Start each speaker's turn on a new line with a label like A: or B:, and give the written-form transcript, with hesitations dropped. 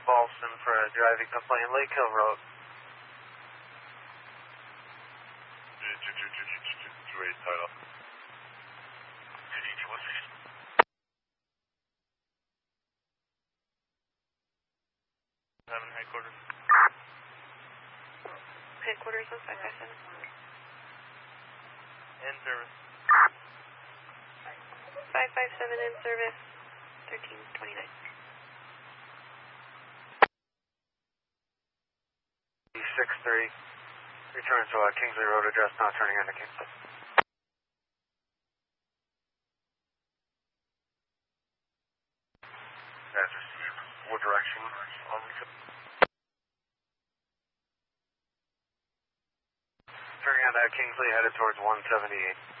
A: Boston for a driving complaint, Lake Hill Road.
B: 28 title. Having headquarters.
C: Headquarters on 557.
B: In service.
C: 557 in service, 1329.
A: 6-3. Return to Kingsley Road address, not turning into Kingsley.
B: That's received. What direction?
A: Turning on Kingsley, headed towards 178.